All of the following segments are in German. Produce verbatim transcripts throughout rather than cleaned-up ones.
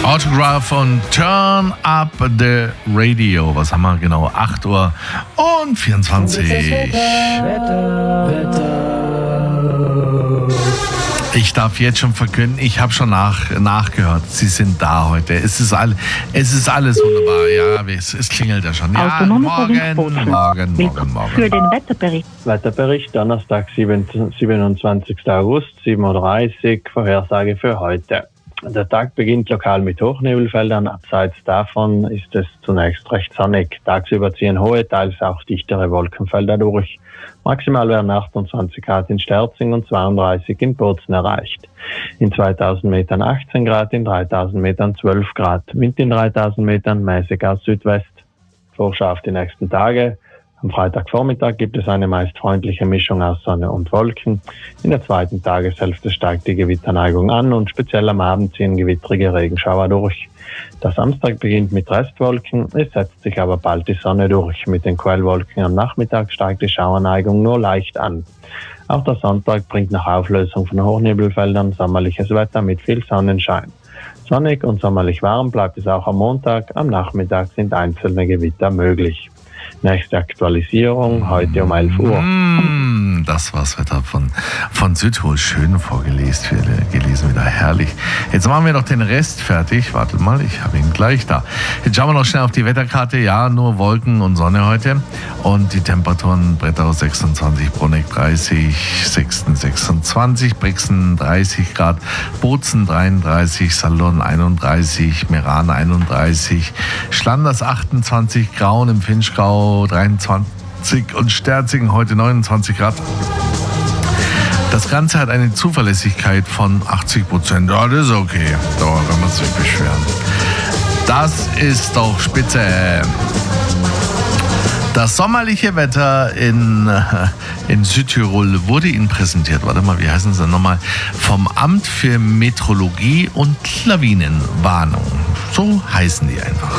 Autograph und Turn Up the Radio. Was haben wir genau? acht Uhr und vierundzwanzig. Wetter, Wetter. Ich darf jetzt schon verkünden, ich habe schon nach, nachgehört. Sie sind da heute. Es ist, all, es ist alles wunderbar. Ja, es, es klingelt ja schon. Ja, morgen, morgen, morgen, morgen. Für den Wetterbericht. Wetterbericht, Donnerstag, siebenundzwanzigster August, sieben Uhr dreißig, Vorhersage für heute. Der Tag beginnt lokal mit Hochnebelfeldern. Abseits davon ist es zunächst recht sonnig. Tagsüber ziehen hohe, teils auch dichtere Wolkenfelder durch. Maximal werden achtundzwanzig Grad in Sterzing und zweiunddreißig in Bozen erreicht. In zweitausend Metern achtzehn Grad, in dreitausend Metern zwölf Grad. Wind in dreitausend Metern mäßig aus Südwest. Vorschau auf die nächsten Tage. Am Freitagvormittag gibt es eine meist freundliche Mischung aus Sonne und Wolken. In der zweiten Tageshälfte steigt die Gewitterneigung an und speziell am Abend ziehen gewittrige Regenschauer durch. Der Samstag beginnt mit Restwolken, es setzt sich aber bald die Sonne durch. Mit den Quellwolken am Nachmittag steigt die Schauerneigung nur leicht an. Auch der Sonntag bringt nach Auflösung von Hochnebelfeldern sommerliches Wetter mit viel Sonnenschein. Sonnig und sommerlich warm bleibt es auch am Montag, am Nachmittag sind einzelne Gewitter möglich. Nächste Aktualisierung heute um elf Uhr. Mm, das war's Wetter von, von Südtirol. Schön vorgelesen, gelesen wieder herrlich. Jetzt machen wir noch den Rest fertig. Wartet mal, ich habe ihn gleich da. Jetzt schauen wir noch schnell auf die Wetterkarte. Ja, nur Wolken und Sonne heute. Und die Temperaturen: Brettau sechsundzwanzig, Bruneck dreißig, Sexten sechsundzwanzig, Brixen dreißig Grad, Bozen dreiunddreißig, Salon einunddreißig, Meran einunddreißig, Schlanders achtundzwanzig, Grauen im Finchgau dreiundzwanzig und Sterzing heute neunundzwanzig Grad. Das Ganze hat eine Zuverlässigkeit von achtzig Prozent. Ja, das ist okay. Da kann man sich beschweren. Das ist doch spitze. Das sommerliche Wetter in, in Südtirol wurde Ihnen präsentiert. Warte mal, wie heißen sie nochmal? Vom Amt für Meteorologie und Lawinenwarnung. So heißen die einfach.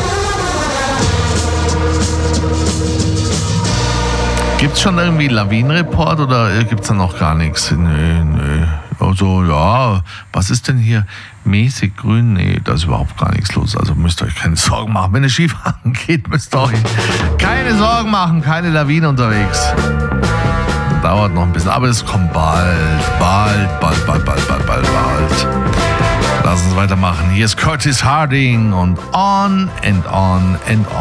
Gibt es schon irgendwie Lawinenreport oder gibt es da noch gar nichts? Nö, nö. Also ja, was ist denn hier? Mäßig grün? Nee, da ist überhaupt gar nichts los. Also müsst ihr euch keine Sorgen machen. Wenn es Skifahren geht, müsst ihr euch keine Sorgen machen. Keine Lawine unterwegs. Dauert noch ein bisschen, aber es kommt bald. Bald, bald, bald, bald, bald, bald, bald. Lass uns weitermachen. Hier ist Curtis Harding und On and On and On.